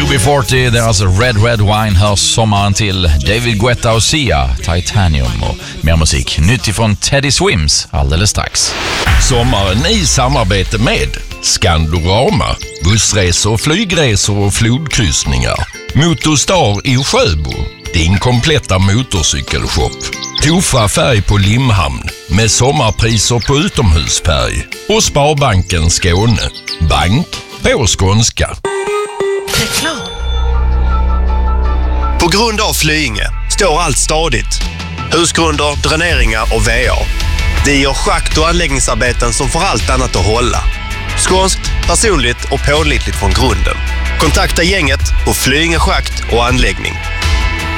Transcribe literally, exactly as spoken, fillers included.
U B fyrtio, deras Red Red Wine hörs sommaren till. David Guetta och Sia, Titanium och mer musik. Nytt ifrån Teddy Swims alldeles strax. Sommaren i samarbete med Skandorama, bussresor, flygresor och flodkryssningar. Motorstar i Sjöbo, din kompletta motorcykelshop. Tofa färg på Limhamn med sommarpriser på utomhusfärg. Och Sparbanken Skåne, bank på skånska. Reklam. På grund av Flyinge står allt stadigt. Husgrunder, dräneringar och V A. Det gör schakt- och anläggningsarbeten som får allt annat att hålla. Skånskt, personligt och pålitligt från grunden. Kontakta gänget på Flyinge schakt och anläggning.